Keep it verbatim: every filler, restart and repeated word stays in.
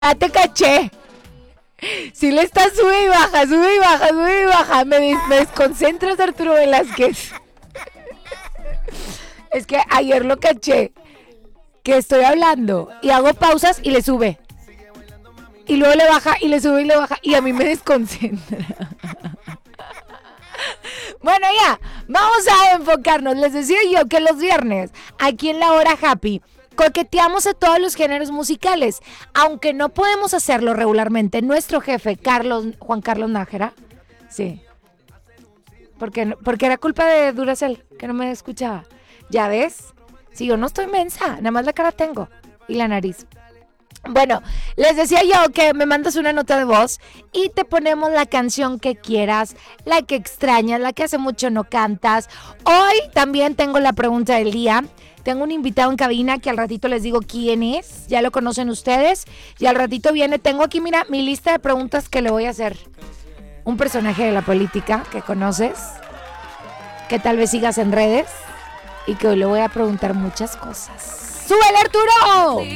Ya te caché. Si le estás sube y baja, sube y baja, sube y baja. Me, des- me desconcentras, Arturo Velázquez. Es que ayer lo caché. Que estoy hablando y hago pausas y le sube. Y luego le baja y le sube y le baja. Y a mí me desconcentra. Bueno, ya, vamos a enfocarnos. Les decía yo que los viernes, aquí en la hora happy, coqueteamos a todos los géneros musicales, aunque no podemos hacerlo regularmente. Nuestro jefe, Carlos, Juan Carlos Nájera, sí, porque, porque era culpa de Duracell, que no me escuchaba. ¿Ya ves? Si yo no estoy mensa, nada más la cara tengo y la nariz. Bueno, les decía yo que me mandas una nota de voz y te ponemos la canción que quieras, la que extrañas, la que hace mucho no cantas. Hoy también tengo la pregunta del día. Tengo un invitado en cabina que al ratito les digo quién es. Ya lo conocen ustedes. Y al ratito viene, tengo aquí, mira, mi lista de preguntas que le voy a hacer. Un personaje de la política que conoces, que tal vez sigas en redes y que hoy le voy a preguntar muchas cosas. ¡Súbele, Arturo!